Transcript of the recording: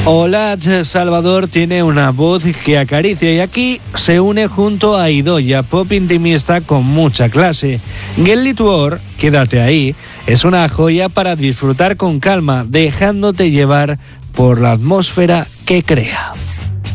Olatz Salvador tiene una voz que acaricia y aquí se une junto a Idoia, pop intimista con mucha clase. Get Lituor, quédate ahí, es una joya para disfrutar con calma, dejándote llevar por la atmósfera que crea.